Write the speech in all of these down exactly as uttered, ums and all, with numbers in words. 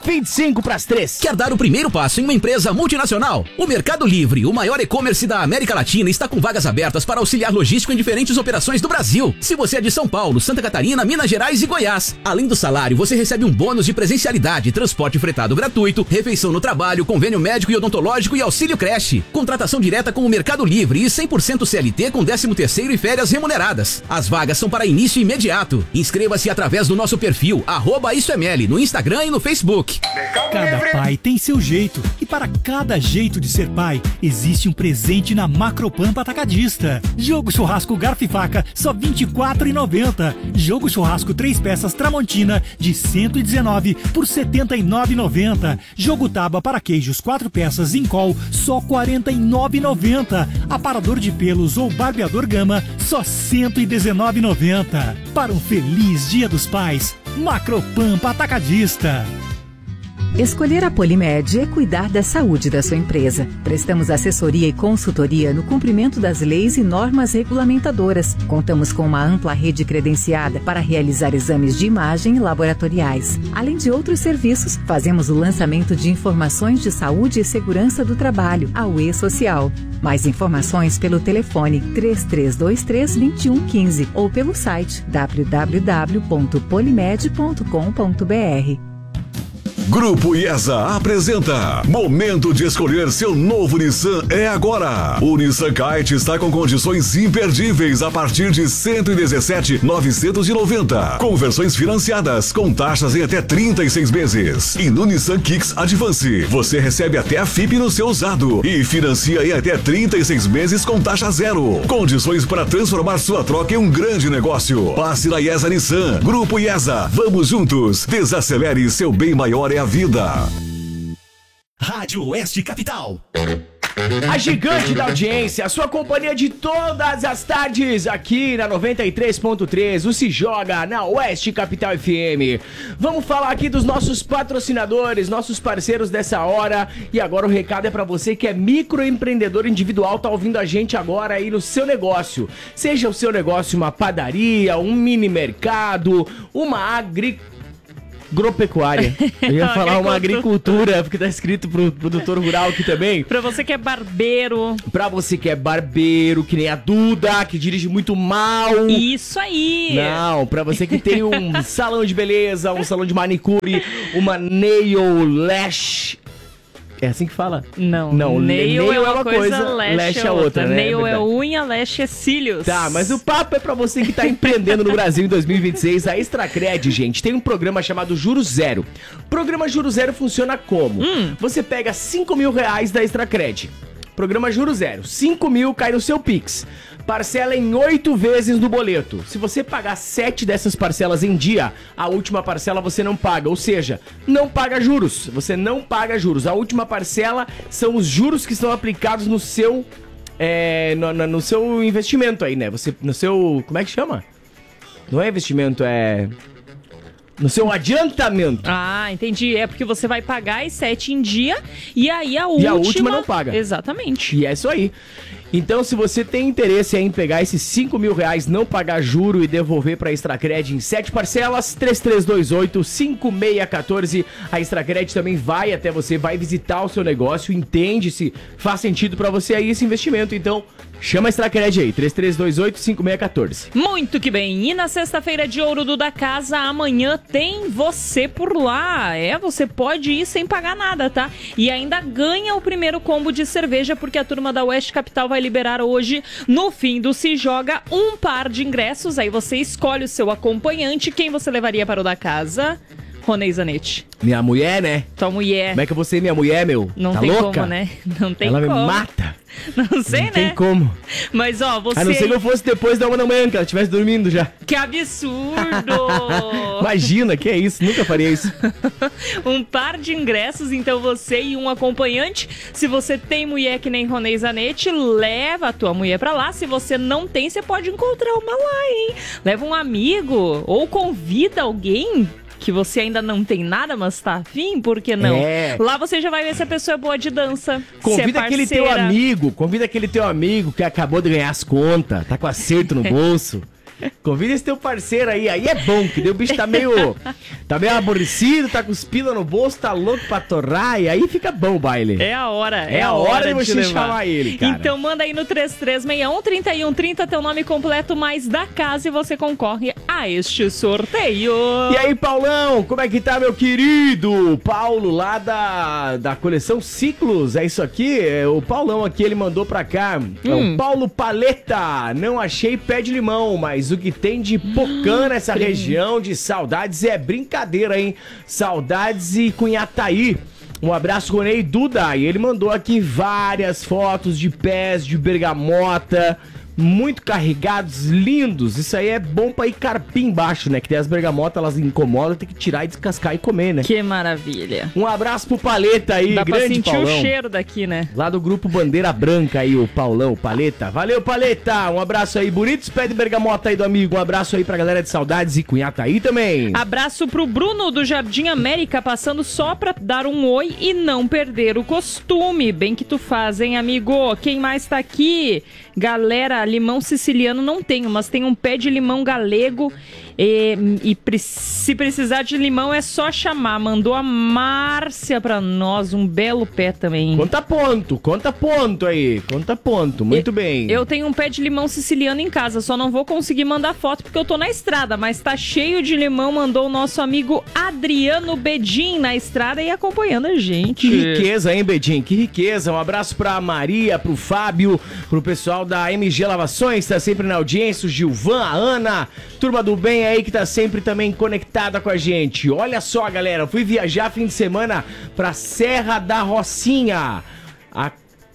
vinte e cinco para as três. Quer dar o primeiro passo em uma empresa multinacional? O Mercado Livre, o maior e-commerce da América Latina, está com vagas abertas para auxiliar logístico em diferentes operações do Brasil. Se você é de São Paulo, Santa Catarina, Minas Gerais e Goiás, além do salário, você recebe um bônus de presencialidade, transporte fretado gratuito, refeição no trabalho, convênio médico e odontológico e auxílio creche. Contratação direta com o Mercado Livre e cem por cento C L T com décimo terceiro e férias remuneradas. As vagas são para início imediato. Inscreva-se através do nosso perfil, arroba IsoML, no Instagram e no Facebook. Cada pai tem seu jeito e para cada jeito de ser pai, existe um presente na Macropampa Atacadista. Jogo churrasco garfo e faca, só vinte e quatro reais e noventa centavos. Jogo churrasco três peças Tramontina, de cento e dezenove reais por setenta e nove reais e noventa centavos. Jogo tábua para queijos quatro peças Incol, só quarenta e nove reais e noventa centavos. Aparador de pelos ou barbeador Gama, só cento e dezenove reais e noventa centavos. Para um feliz Dia dos Pais, Macropampa Atacadista. Escolher a Polimed é cuidar da saúde da sua empresa. Prestamos assessoria e consultoria no cumprimento das leis e normas regulamentadoras. Contamos com uma ampla rede credenciada para realizar exames de imagem e laboratoriais. Além de outros serviços, fazemos o lançamento de informações de saúde e segurança do trabalho, a U E Social. Mais informações pelo telefone três três dois três, dois um um cinco ou pelo site w w w ponto polimed ponto com ponto b r. Grupo IESA apresenta Momento de escolher seu novo Nissan é agora. O Nissan Kite está com condições imperdíveis a partir de cento e dezessete mil novecentos e noventa, com versões financiadas com taxas em até trinta e seis meses. E no Nissan Kicks Advance você recebe até a F I P no seu usado e financia em até trinta e seis meses com taxa zero. Condições para transformar sua troca em um grande negócio. Passe na IESA Nissan. Grupo IESA, vamos juntos. Desacelere, seu bem maior é a vida. Rádio Oeste Capital. A gigante da audiência, a sua companhia de todas as tardes aqui na noventa e três ponto três, o Se Joga na Oeste Capital F M. Vamos falar aqui dos nossos patrocinadores, nossos parceiros dessa hora. E agora o recado é pra você que é microempreendedor individual, tá ouvindo a gente agora aí no seu negócio. Seja o seu negócio uma padaria, um mini mercado, uma agricultura, agropecuária. Eu ia falar uma agricultura, porque tá escrito pro produtor rural aqui também. Pra você que é barbeiro. Pra você que é barbeiro, que nem a Duda, que dirige muito mal. Isso aí. Não, pra você que tem um salão de beleza, um salão de manicure, uma nail lash. É assim que fala? Não, não nail, nail é uma coisa, coisa lash, lash é outra, né? Nail é, é unha, lash é cílios. Tá, mas o papo é pra você que tá empreendendo no Brasil em dois mil e vinte e seis. A Extracred, gente, tem um programa chamado Juro Zero. O programa Juro Zero funciona como? Hum. Você pega cinco mil reais da Extracred. Programa Juro Zero. cinco mil cai no seu Pix. Parcela em oito vezes no boleto. Se você pagar sete dessas parcelas em dia, a última parcela você não paga. Ou seja, não paga juros. Você não paga juros. A última parcela são os juros que estão aplicados no seu, é, no, no, no seu investimento aí, né? Você, no seu... Como é que chama? Não é investimento, é... No seu adiantamento. Ah, entendi. É porque você vai pagar as sete em dia e aí a última... E a última não paga. Exatamente. E é isso aí. Então, se você tem interesse em pegar esses cinco mil reais, não pagar juro e devolver para a Extracred em sete parcelas, três três dois oito, cinco seis um quatro. A Extracred também vai até você, vai visitar o seu negócio, entende se faz sentido para você aí esse investimento. Então, chama a Extracred aí, três três dois oito, cinco seis um quatro. Muito que bem. E na sexta-feira de ouro do Da Casa, amanhã tem você por lá. É, você pode ir sem pagar nada, tá? E ainda ganha o primeiro combo de cerveja, porque a turma da Oeste Capital vai liberar hoje, no fim do Se Joga, um par de ingressos. Aí você escolhe o seu acompanhante. Quem você levaria para o Da Casa? Ronei Zanetti. Minha mulher, né? Tua mulher. Como é que eu vou ser minha mulher, meu? Não tá tem louca? como, né? Não tem Ela como. Ela me mata. Não sei, não né? Não tem como. Mas, ó, você... A não ser que eu fosse depois da uma da manhã, que ela estivesse dormindo já. Que absurdo! Imagina, que é isso? Nunca faria isso. Um par de ingressos, então você e um acompanhante. Se você tem mulher que nem Ronei Zanetti, leva a tua mulher pra lá. Se você não tem, você pode encontrar uma lá, hein? Leva um amigo ou convida alguém que você ainda não tem nada, mas tá afim, por que não? É. Lá você já vai ver se a pessoa é boa de dança. Convida se é aquele teu amigo, convida aquele teu amigo que acabou de ganhar as contas, tá com acerto no bolso. Convida esse teu parceiro aí. Aí é bom, que daí o bicho tá meio... Tá meio aborrecido, tá com os pila no bolso, tá louco pra torrar. E aí fica bom o baile. É a hora. É, é a hora, hora de você levar. chamar ele, cara. Então manda aí no três três seis um, três um três zero teu nome completo mais da casa e você concorre a este sorteio. E aí, Paulão, como é que tá, meu querido? Paulo lá da, da coleção Ciclos, é isso aqui? É, o Paulão aqui, ele mandou pra cá. Hum. É o Paulo Paleta. Não achei pé de limão, mas o que tem de pocã nessa região de Saudades é brincadeira, hein? Saudades e Cunhataí. Um abraço, Ronei Duda. E ele mandou aqui várias fotos de pés de bergamota, muito carregados, lindos. Isso aí é bom pra ir carpir embaixo, né? Que tem as bergamotas, elas incomodam, tem que tirar e descascar e comer, né? Que maravilha. Um abraço pro Paleta aí, Dá grande pra sentir Paulão. o cheiro daqui, né? Lá do grupo Bandeira Branca aí, o Paulão, o Paleta. Valeu, Paleta. Um abraço aí, bonitos pé de bergamota aí do amigo. Um abraço aí pra galera de Saudades e Cunhataí também. Abraço pro Bruno do Jardim América, passando só pra dar um oi e não perder o costume. Bem que tu faz, hein, amigo? Quem mais tá aqui? Galera, limão siciliano não tenho, mas tem um pé de limão galego e, e pre- se precisar de limão é só chamar. Mandou a Márcia pra nós, um belo pé também. Conta ponto, conta ponto aí, conta ponto, muito e, bem. Eu tenho um pé de limão siciliano em casa, só não vou conseguir mandar foto porque eu tô na estrada, mas tá cheio de limão, mandou o nosso amigo Adriano Bedin na estrada e acompanhando a gente. Que riqueza, hein, Bedin? Que riqueza. Um abraço pra Maria, pro Fábio, pro pessoal da M G Lavações, tá sempre na audiência, o Gilvan, a Ana, turma do bem aí que tá sempre também conectada com a gente. Olha só, galera, fui viajar fim de semana pra Serra da Rocinha. A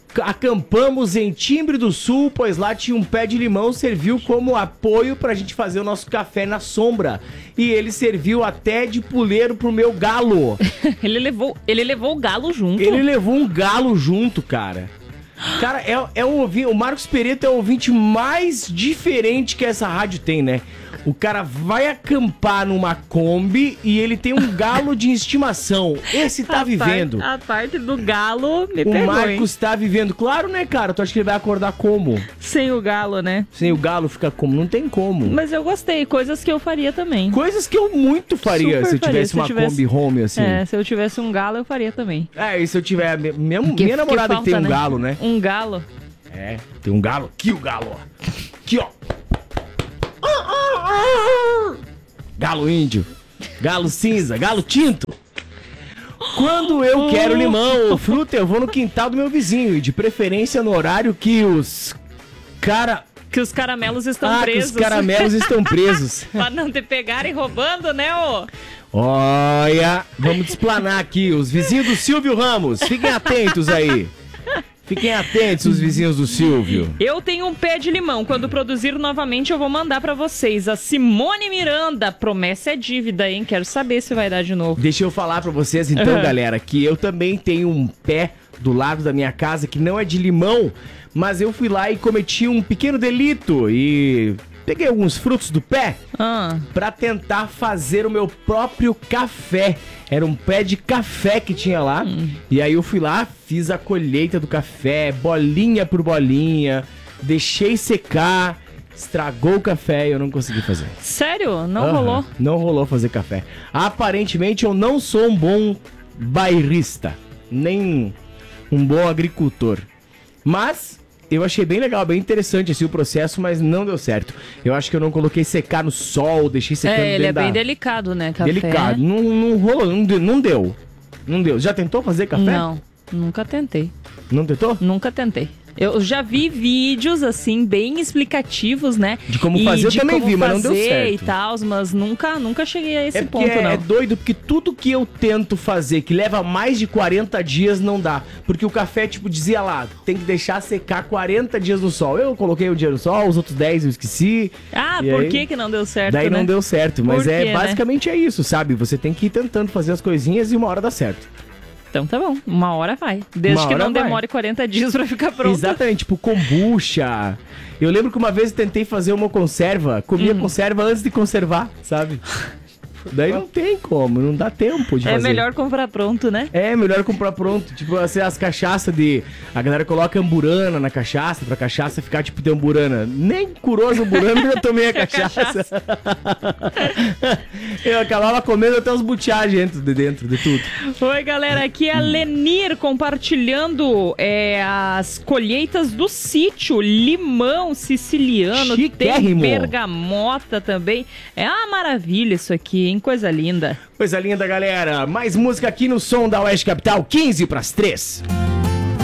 Acampamos em Timbre do Sul, pois lá tinha um pé de limão, serviu como apoio pra gente fazer o nosso café na sombra. E ele serviu até de puleiro pro meu galo. ele, levou, ele levou o galo junto? Ele levou um galo junto, cara. Cara, é, é o, ouvinte, o Marcos Pereto é o ouvinte mais diferente que essa rádio tem, né? O cara vai acampar numa Kombi e ele tem um galo de estimação. Esse tá a vivendo. Parte, a parte do galo me O pegou, Marcos hein? tá vivendo. Claro, né, cara? Tu acha que ele vai acordar como? Sem o galo, né? Sem o galo fica como? Não tem como. Mas eu gostei. Coisas que eu faria também. Coisas que eu muito faria Super se eu tivesse faria, se uma eu tivesse... Kombi home, assim. É, se eu tivesse um galo, eu faria também. É, e se eu tiver... Minha, Que- minha namorada que, falta, tem um né? galo, né? Um galo. É, tem um galo. Aqui o galo, ó. Aqui, ó. Galo índio. Galo cinza. Galo tinto. Quando eu quero limão ou fruta, eu vou no quintal do meu vizinho. E de preferência no horário que os cara... Que os caramelos estão ah, presos. que os caramelos estão presos. Pra não te pegarem roubando, né, ô? Olha, vamos desplanar aqui. Os vizinhos do Silvio Ramos. Fiquem atentos aí. Fiquem atentos, os vizinhos do Silvio. Eu tenho um pé de limão. Quando produzir novamente, eu vou mandar pra vocês. A Simone Miranda. Promessa é dívida, hein? Quero saber se vai dar de novo. Deixa eu falar pra vocês, então, Uhum. galera, que eu também tenho um pé do lado da minha casa que não é de limão, mas eu fui lá e cometi um pequeno delito e peguei alguns frutos do pé Ah. pra tentar fazer o meu próprio café. Era um pé de café que tinha lá. Hum. E aí eu fui lá, fiz a colheita do café, bolinha por bolinha, deixei secar, estragou o café e eu não consegui fazer. Sério? Não Aham, rolou? Não rolou fazer café. Aparentemente eu não sou um bom bairrista, nem um bom agricultor. Mas eu achei bem legal, bem interessante assim o processo, mas não deu certo. Eu acho que eu não coloquei secar no sol, deixei secando É, ele é dentro bem da... delicado, né, café? Delicado. Não, não rolou, não deu, não deu. Não deu. Já tentou fazer café? Não, nunca tentei. Não tentou? Nunca tentei. Eu já vi vídeos, assim, bem explicativos, né? De como E fazer eu de também como vi, mas não deu fazer certo. e tal, mas nunca, nunca cheguei a esse É porque ponto, não. é doido, porque tudo que eu tento fazer, que leva mais de quarenta dias, não dá. Porque o café, tipo, dizia lá, tem que deixar secar quarenta dias no sol. Eu coloquei um dia no sol, os outros dez eu esqueci. Ah, E por aí- que que não deu certo, Daí né? não deu certo, mas Por é quê, né? basicamente é isso, sabe? Você tem que ir tentando fazer as coisinhas e uma hora dá certo. Então tá bom, uma hora vai. Desde Uma que hora não vai. demore quarenta dias pra ficar pronto. Exatamente, tipo kombucha. Eu lembro que uma vez eu tentei fazer uma conserva, comia Hum. conserva antes de conservar, sabe? Daí não tem como, não dá tempo de É fazer. melhor comprar pronto, né? É, melhor comprar pronto. Tipo, assim, as cachaças de... A galera coloca amburana na cachaça, pra cachaça ficar tipo de amburana. Nem curou as amburana, eu tomei a cachaça. Eu acabava comendo até os butiá dentro de dentro de tudo. Oi, galera, aqui é a Lenir compartilhando é, as colheitas do sítio, limão siciliano, Chiquérrimo. tem bergamota também. É uma maravilha isso aqui, hein? Coisa linda. Coisa linda, galera. Mais música aqui no som da Oeste Capital, quinze para as três.